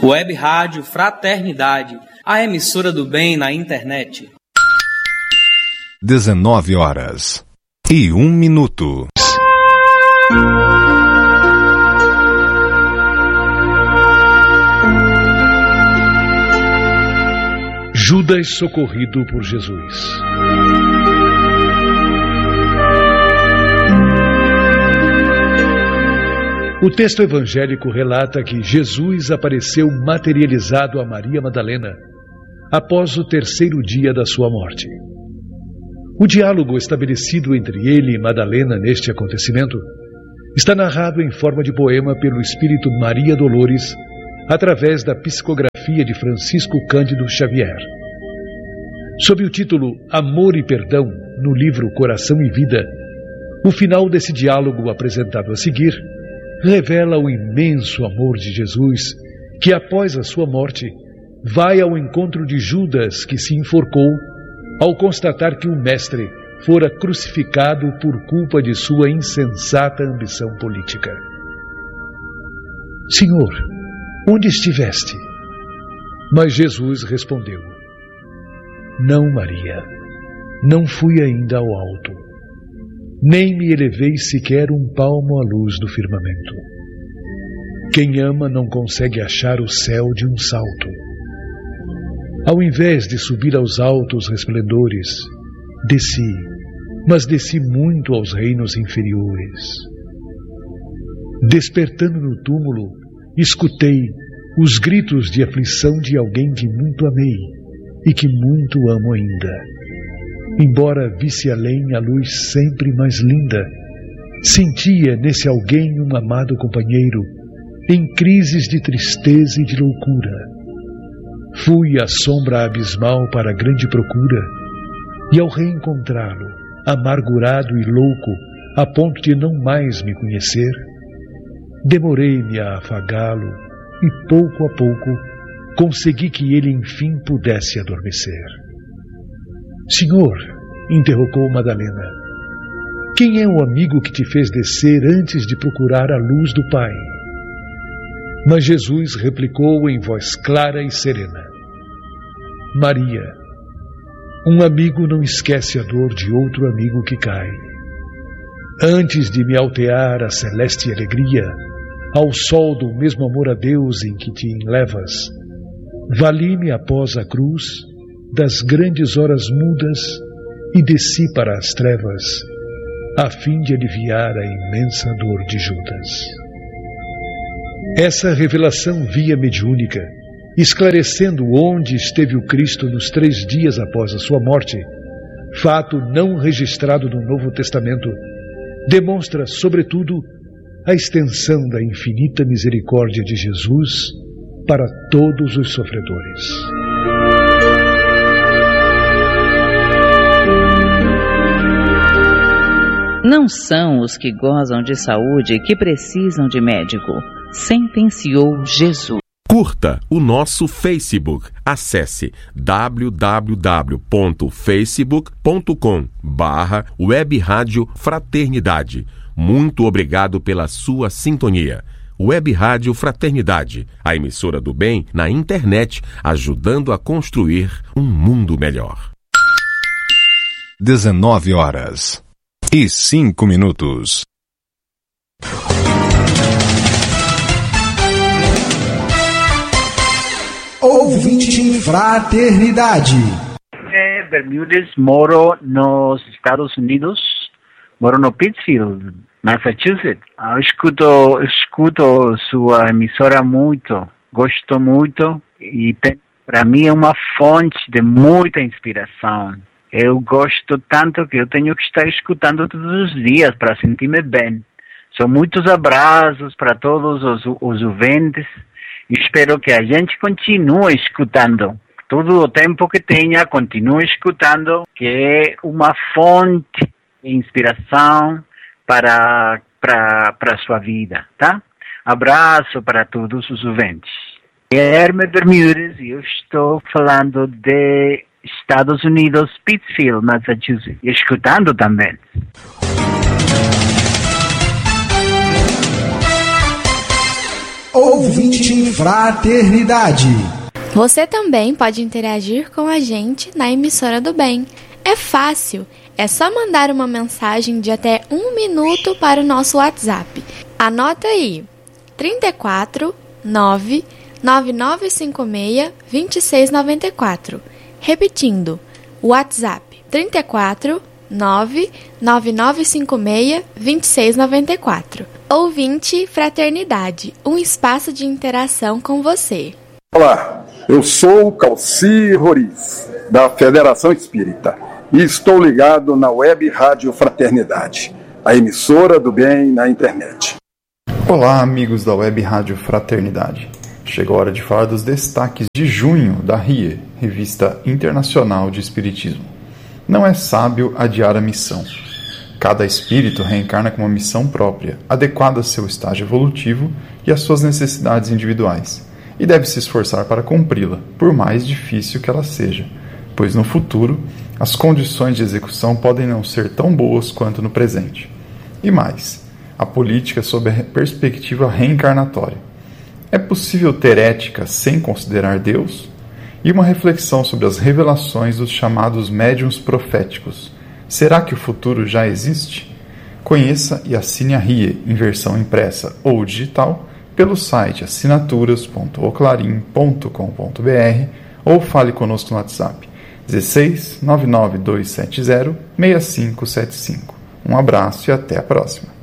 Web Rádio Fraternidade, a emissora do bem na internet. 19h01. Judas socorrido por Jesus. O texto evangélico relata que Jesus apareceu materializado a Maria Madalena após o terceiro dia da sua morte. O diálogo estabelecido entre ele e Madalena neste acontecimento está narrado em forma de poema pelo espírito Maria Dolores, através da psicografia de Francisco Cândido Xavier. Sob o título Amor e Perdão, no livro Coração e Vida, o final desse diálogo apresentado a seguir revela o imenso amor de Jesus, que após a sua morte vai ao encontro de Judas, que se enforcou ao constatar que o mestre fora crucificado por culpa de sua insensata ambição política. Senhor, onde estiveste? Mas Jesus respondeu: Não, Maria, não fui ainda ao alto, nem me elevei sequer um palmo à luz do firmamento. Quem ama não consegue achar o céu de um salto. Ao invés de subir aos altos resplendores, desci, mas desci muito aos reinos inferiores. Despertando no túmulo, escutei os gritos de aflição de alguém que muito amei e que muito amo ainda. Embora visse além a luz sempre mais linda, sentia nesse alguém um amado companheiro em crises de tristeza e de loucura. Fui à sombra abismal para a grande procura, e ao reencontrá-lo, amargurado e louco, a ponto de não mais me conhecer, demorei-me a afagá-lo e pouco a pouco consegui que ele enfim pudesse adormecer. Senhor, interrogou Madalena, quem é o amigo que te fez descer antes de procurar a luz do Pai? Mas Jesus replicou em voz clara e serena: Maria, um amigo não esquece a dor de outro amigo que cai. Antes de me altear a celeste alegria, ao sol do mesmo amor a Deus em que te enlevas, vali-me após a cruz das grandes horas mudas e desci para as trevas, a fim de aliviar a imensa dor de Judas. Essa revelação via mediúnica, esclarecendo onde esteve o Cristo nos 3 dias após a sua morte, fato não registrado no Novo Testamento, demonstra, sobretudo, a extensão da infinita misericórdia de Jesus para todos os sofredores. Não são os que gozam de saúde que precisam de médico, sentenciou Jesus. Curta o nosso Facebook. Acesse www.facebook.com/Web Rádio Fraternidade. Muito obrigado pela sua sintonia. Web Rádio Fraternidade, a emissora do bem na internet, ajudando a construir um mundo melhor. 19h05. Ouvinte Fraternidade. Bermudes, moro nos Estados Unidos, moro no Pittsfield, Massachusetts. Eu escuto sua emissora muito, gosto muito e para mim é uma fonte de muita inspiração. Eu gosto tanto que eu tenho que estar escutando todos os dias para sentir-me bem. São muitos abraços para todos os ouvintes. Espero que a gente continue escutando. Todo o tempo que tenha, continue escutando, que é uma fonte de inspiração para a sua vida, tá? Abraço para todos os ouvintes. Guilherme Bermudes, eu estou falando de Estados Unidos, Pittsfield, Massachusetts, e escutando também. Ouvinte Fraternidade. Você também pode interagir com a gente na Emissora do Bem. É fácil, é só mandar uma mensagem de até 1 minuto para o nosso WhatsApp. Anota aí, 34 9 9956 2694. Repetindo, WhatsApp 34 9 9956 2694. Ouvinte Fraternidade, um espaço de interação com você. Olá, eu sou Calci Roriz, da Federação Espírita, e estou ligado na Web Rádio Fraternidade, a emissora do bem na internet. Olá, amigos da Web Rádio Fraternidade. Chegou a hora de falar dos destaques de junho da RIE, Revista Internacional de Espiritismo. Não é sábio adiar a missão. Cada espírito reencarna com uma missão própria, adequada ao seu estágio evolutivo e às suas necessidades individuais, e deve se esforçar para cumpri-la, por mais difícil que ela seja, pois no futuro as condições de execução podem não ser tão boas quanto no presente. E mais, a política sob a perspectiva reencarnatória. É possível ter ética sem considerar Deus? E uma reflexão sobre as revelações dos chamados médiuns proféticos. Será que o futuro já existe? Conheça e assine a RIE em versão impressa ou digital pelo site assinaturas.oclarim.com.br ou fale conosco no WhatsApp 16 99270 6575. Um abraço e até a próxima.